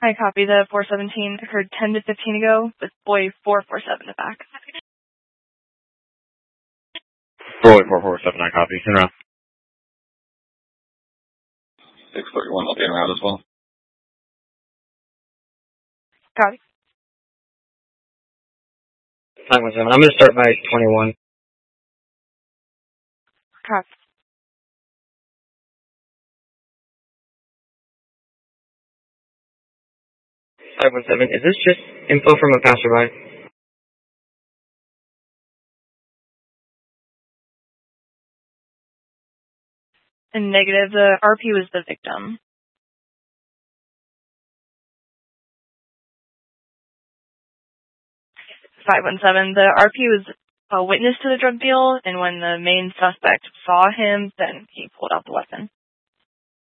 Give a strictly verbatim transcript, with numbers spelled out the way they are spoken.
I copy the four seventeen. Occurred ten to fifteen ago with boy four four seven in the back. Boy four four seven, I copy. In route. six thirty-one, I'll be in route as well. Copy. five one seven, I'm going to start by twenty-one. Copy. five one seven, is this just info from a passerby? And negative, the R P was the victim. five one seven, the R P was a witness to the drug deal, and when the main suspect saw him, then he pulled out the weapon.